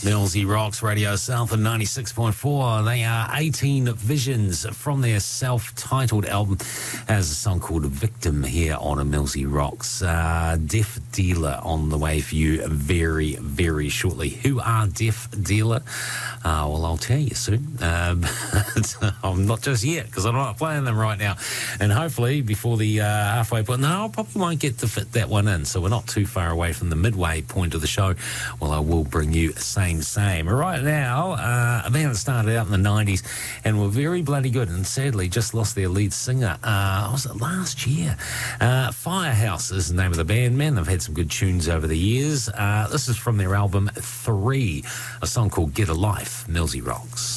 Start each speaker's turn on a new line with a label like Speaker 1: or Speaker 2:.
Speaker 1: Millsy Rocks Radio South and 96.4. They are 18 Visions from their self-titled album. Has a song called Victim here on a Millsy Rocks. Deaf Dealer on the way for you very, very shortly. Who are Deaf Dealer? Well, I'll tell you soon. But I'm not just yet because I'm not playing them right now. And hopefully before the halfway point, no, I probably won't get to fit that one in. So we're not too far away from the midway point of the show. Well, I will bring you Same. Right now, a band that started out in the 90s and were very bloody good and sadly just lost their lead singer, was it last year? Firehouse is the name of the band, man. They've had some good tunes over the years. This is from their album 3, a song called Get a Life, Millsy Rocks.